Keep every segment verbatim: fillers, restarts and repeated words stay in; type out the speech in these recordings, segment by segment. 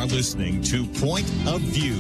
are listening to Point of View.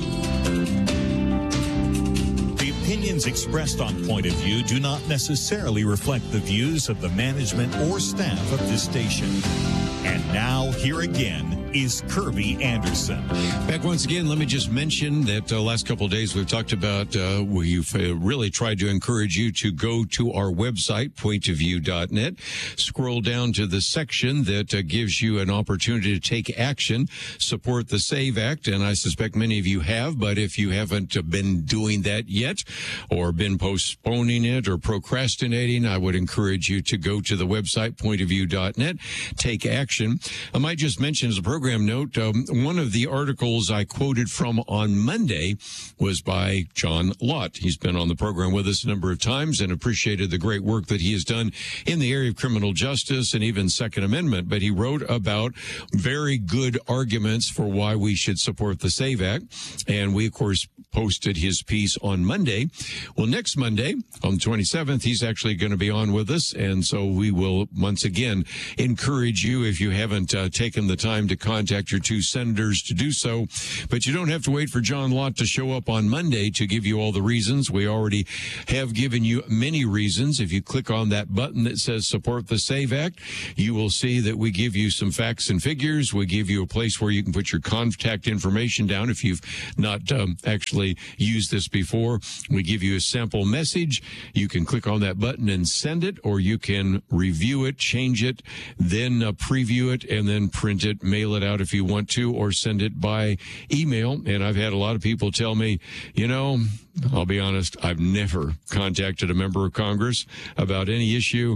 The opinions expressed on Point of View do not necessarily reflect the views of the management or staff of this station. And now, here again is Kirby Anderson. Back once again, let me just mention that the uh, last couple of days we've talked about, uh, we've uh, really tried to encourage you to go to our website, point of view dot net, scroll down to the section that uh, gives you an opportunity to take action, support the SAVE Act, and I suspect many of you have, but if you haven't been doing that yet or been postponing it or procrastinating, I would encourage you to go to the website, point of view dot net, take action. I might just mention as a program note, um, one of the articles I quoted from on Monday was by John Lott. He's been on the program with us a number of times and appreciated the great work that he has done in the area of criminal justice and even Second Amendment. But he wrote about very good arguments for why we should support the SAVE Act. And we, of course, posted his piece on Monday. Well, next Monday, on the twenty-seventh, he's actually going to be on with us. And so we will once again encourage you, if you haven't uh, taken the time to contact your two senators, to do so. But you don't have to wait for John Lott to show up on Monday to give you all the reasons. We already have given you many reasons. If you click on that button that says support the SAVE Act, you will see that we give you some facts and figures. We give you a place where you can put your contact information down if you've not um, actually used this before. We give you a sample message. You can click on that button and send it, or you can review it, change it, then uh, preview it, and then print it, mail it out if you want to, or send it by email. And I've had a lot of people tell me, you know, I'll be honest, I've never contacted a member of Congress about any issue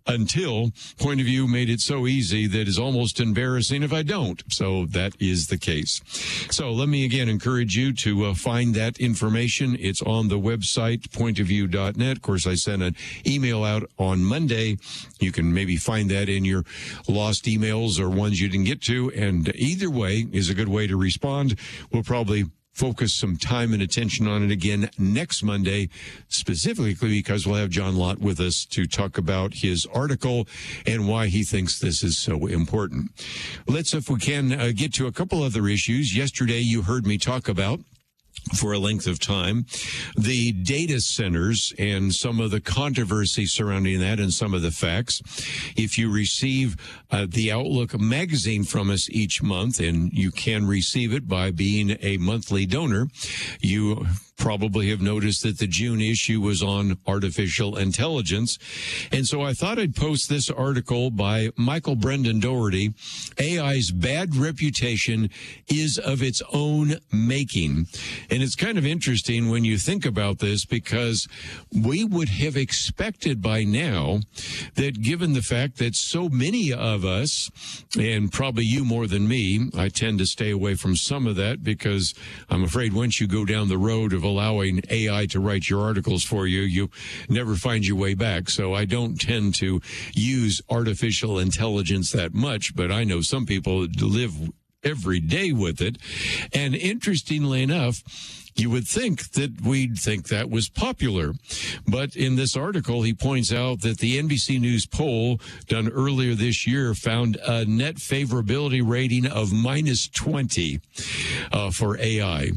until Point of View made it so easy that it's almost embarrassing if I don't. So that is the case. So let me again encourage you to uh, find that information. It's on the website, point of view dot net. Of course, I sent an email out on Monday. You can maybe find that in your lost emails or ones you didn't get to. And either way is a good way to respond. We'll probably focus some time and attention on it again next Monday, specifically because we'll have John Lott with us to talk about his article and why he thinks this is so important. Let's, if we can, uh, get to a couple other issues. Yesterday, you heard me talk about, for a length of time, the data centers and some of the controversy surrounding that and some of the facts. If you receive uh, the Outlook magazine from us each month, and you can receive it by being a monthly donor, you probably have noticed that the June issue was on artificial intelligence. And so I thought I'd post this article by Michael Brendan Doherty. A I's bad reputation is of its own making. And it's kind of interesting when you think about this, because we would have expected by now that, given the fact that so many of us, and probably you more than me, I tend to stay away from some of that because I'm afraid once you go down the road of allowing A I to write your articles for you, you never find your way back. So I don't tend to use artificial intelligence that much, but I know some people live every day with it. And interestingly enough, you would think that we'd think that was popular. But in this article, he points out that the N B C News poll done earlier this year found a net favorability rating of minus twenty uh, for A I.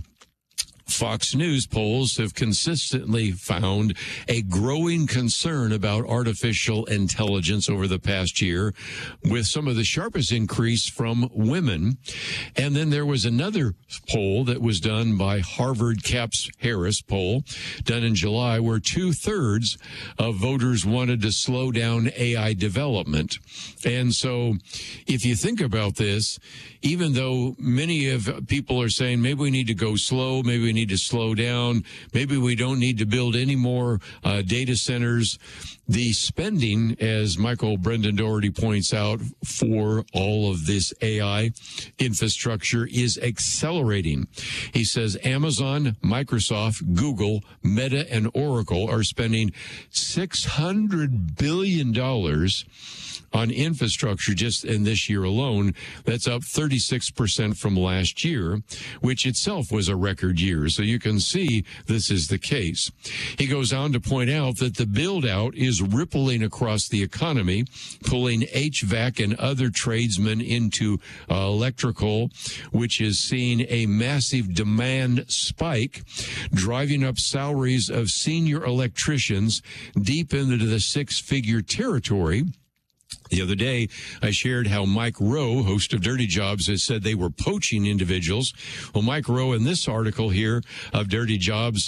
Fox News polls have consistently found a growing concern about artificial intelligence over the past year, with some of the sharpest increase from women. And then there was another poll that was done by Harvard Capps Harris poll, done in July, where two-thirds of voters wanted to slow down A I development. And so if you think about this, even though many of people are saying maybe we need to go slow, maybe we need to slow down, maybe we don't need to build any more uh, data centers, the spending, as Michael Brendan Doherty points out, for all of this A I infrastructure is accelerating. He says Amazon, Microsoft, Google, Meta, and Oracle are spending six hundred billion dollars on infrastructure just in this year alone. That's up thirty-six percent from last year, which itself was a record year. So you can see this is the case. He goes on to point out that the build out is rippling across the economy, pulling H V A C and other tradesmen into uh, electrical, which is seeing a massive demand spike, driving up salaries of senior electricians deep into the six-figure territory. The other day, I shared how Mike Rowe, host of Dirty Jobs, has said they were poaching individuals. Well, Mike Rowe, in this article here of Dirty Jobs,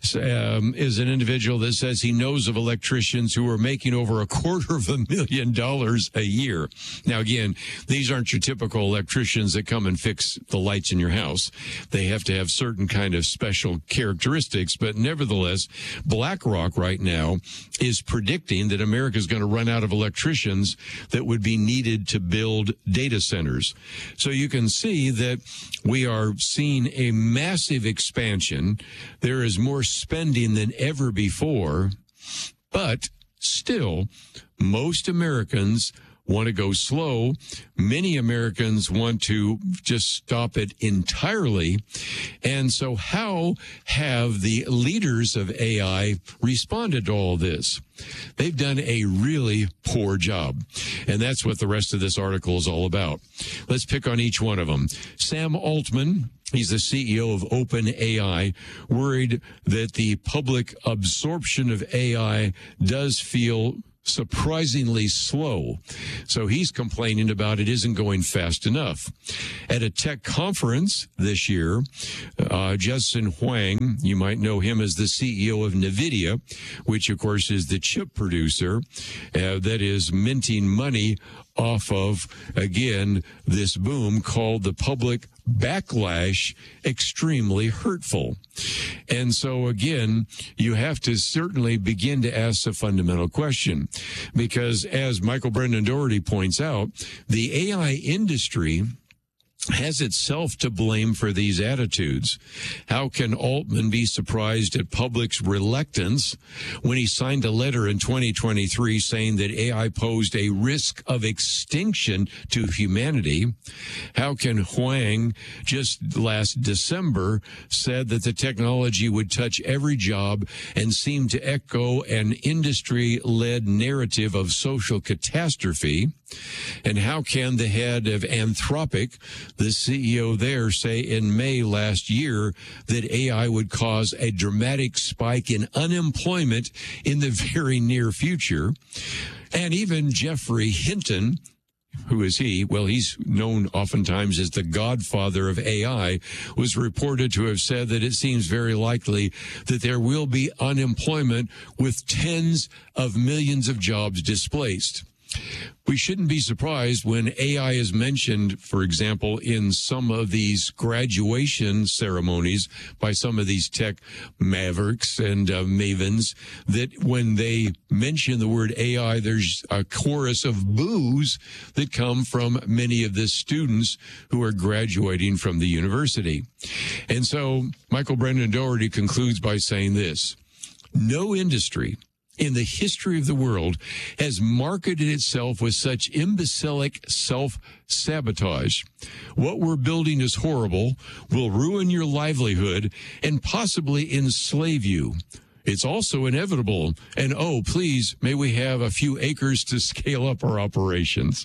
um, is an individual that says he knows of electricians who are making over a quarter of a million dollars a year. Now, again, these aren't your typical electricians that come and fix the lights in your house. They have to have certain kind of special characteristics. But nevertheless, BlackRock right now is predicting that America is going to run out of electricians that would be needed to build data centers. So you can see that we are seeing a massive expansion. There is more spending than ever before, but still, most Americans want to go slow. Many Americans want to just stop it entirely. And so how have the leaders of A I responded to all this? They've done a really poor job. And that's what the rest of this article is all about. Let's pick on each one of them. Sam Altman, he's the C E O of OpenAI, worried that the public absorption of A I does feel surprisingly slow. So he's complaining about it isn't going fast enough. At a tech conference this year, uh, Jensen Huang, you might know him as the C E O of NVIDIA, which of course is the chip producer uh, that is minting money off of, again, this boom called the public backlash extremely hurtful. And so, again, you have to certainly begin to ask a fundamental question, because as Michael Brendan Doherty points out, the A I industry has itself to blame for these attitudes. How can Altman be surprised at public's reluctance when he signed a letter in twenty twenty-three saying that A I posed a risk of extinction to humanity? How can Huang just last December said that the technology would touch every job and seemed to echo an industry-led narrative of social catastrophe? And how can the head of Anthropic, the C E O there, say in May last year that A I would cause a dramatic spike in unemployment in the very near future? And even Jeffrey Hinton, who is he? Well, he's known oftentimes as the godfather of A I, was reported to have said that it seems very likely that there will be unemployment with tens of millions of jobs displaced. We shouldn't be surprised when A I is mentioned, for example, in some of these graduation ceremonies by some of these tech mavericks and uh, mavens, that when they mention the word A I, there's a chorus of boos that come from many of the students who are graduating from the university. And so Michael Brendan Doherty concludes by saying this: no industry in the history of the world has marketed itself with such imbecilic self-sabotage. What we're building is horrible, will ruin your livelihood, and possibly enslave you. It's also inevitable. And, oh, please, may we have a few acres to scale up our operations.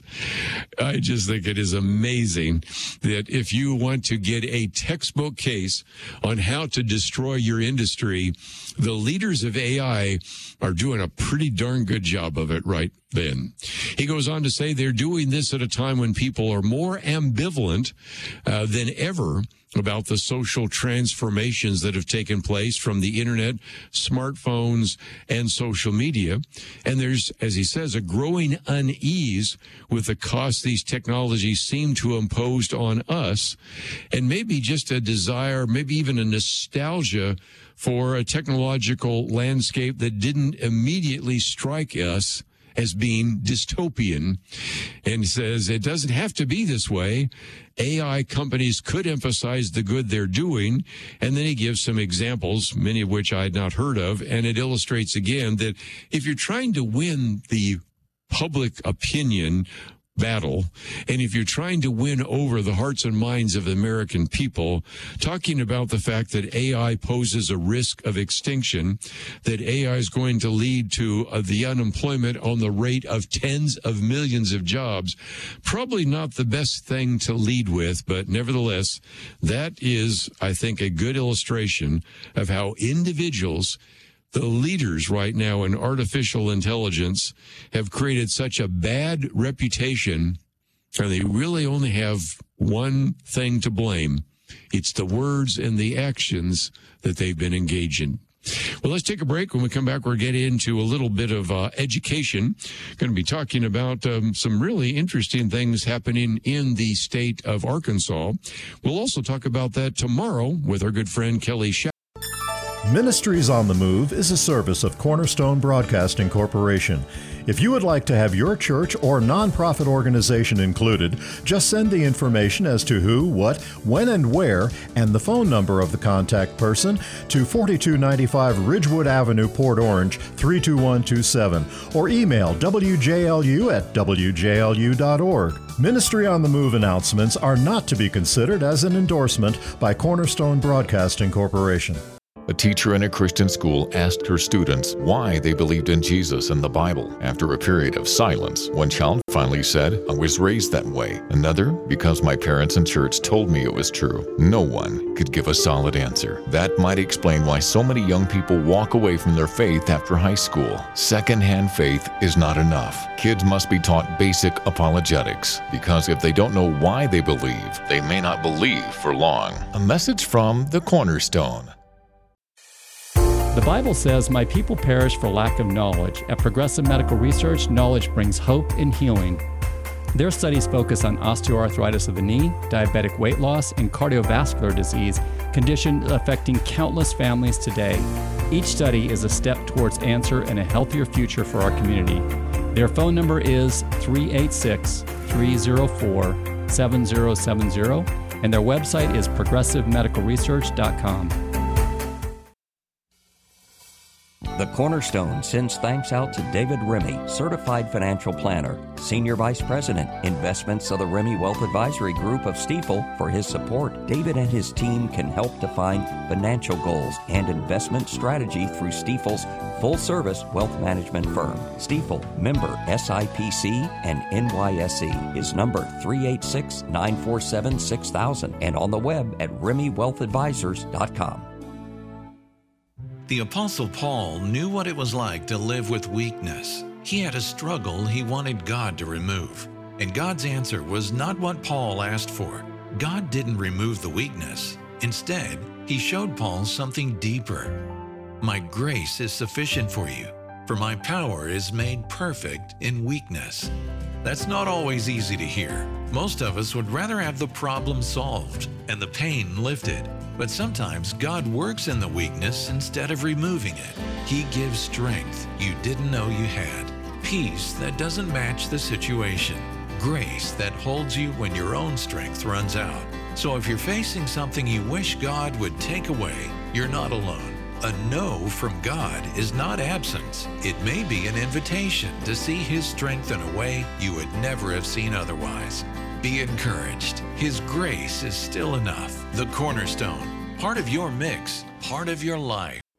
I just think it is amazing that if you want to get a textbook case on how to destroy your industry, the leaders of A I are doing a pretty darn good job of it right then. He goes on to say they're doing this at a time when people are more ambivalent uh, than ever about the social transformations that have taken place from the internet, smartphones, and social media. And there's, as he says, a growing unease with the cost these technologies seem to impose on us, and maybe just a desire, maybe even a nostalgia for a technological landscape that didn't immediately strike us as being dystopian. And says it doesn't have to be this way. A I companies could emphasize the good they're doing. And then he gives some examples, many of which I had not heard of. And it illustrates again that if you're trying to win the public opinion battle, and if you're trying to win over the hearts and minds of the American people, talking about the fact that A I poses a risk of extinction, that A I is going to lead to uh, the unemployment on the rate of tens of millions of jobs, probably not the best thing to lead with, but nevertheless, that is, I think, a good illustration of how individuals, the leaders right now in artificial intelligence, have created such a bad reputation, and they really only have one thing to blame. It's the words and the actions that they've been engaged in. Well, let's take a break. When we come back, we'll get into a little bit of uh, education. Going to be talking about um, some really interesting things happening in the state of Arkansas. We'll also talk about that tomorrow with our good friend Kelly Schaff. Ministries on the Move is a service of Cornerstone Broadcasting Corporation. If you would like to have your church or nonprofit organization included, just send the information as to who, what, when, and where, and the phone number of the contact person to forty-two ninety-five Ridgewood Avenue, Port Orange, three two one two seven, or email w j l u at w j l u dot org. Ministry on the Move announcements are not to be considered as an endorsement by Cornerstone Broadcasting Corporation. A teacher in a Christian school asked her students why they believed in Jesus and the Bible. After a period of silence, one child finally said, "I was raised that way." Another, "Because my parents and church told me it was true." No one could give a solid answer. That might explain why so many young people walk away from their faith after high school. Secondhand faith is not enough. Kids must be taught basic apologetics, because if they don't know why they believe, they may not believe for long. A message from the Cornerstone. The Bible says, "My people perish for lack of knowledge." At Progressive Medical Research, knowledge brings hope and healing. Their studies focus on osteoarthritis of the knee, diabetic weight loss, and cardiovascular disease, conditions affecting countless families today. Each study is a step towards answer and a healthier future for our community. Their phone number is three eight six, three zero four, seven zero seven zero, and their website is progressive medical research dot com. The Cornerstone sends thanks out to David Remy, Certified Financial Planner, Senior Vice President, Investments of the Remy Wealth Advisory Group of Stifel, for his support. David and his team can help define financial goals and investment strategy through Stifel's full-service wealth management firm. Stifel, member S I P C and N Y S E, is number three eight six, nine four seven, six thousand and on the web at remy wealth advisors dot com. The Apostle Paul knew what it was like to live with weakness. He had a struggle he wanted God to remove. And God's answer was not what Paul asked for. God didn't remove the weakness. Instead, he showed Paul something deeper. "My grace is sufficient for you, for my power is made perfect in weakness." That's not always easy to hear. Most of us would rather have the problem solved and the pain lifted. But sometimes God works in the weakness instead of removing it. He gives strength you didn't know you had, peace that doesn't match the situation, grace that holds you when your own strength runs out. So if you're facing something you wish God would take away, you're not alone. A no from God is not absence. It may be an invitation to see His strength in a way you would never have seen otherwise. Be encouraged. His grace is still enough. The Cornerstone, part of your mix, part of your life.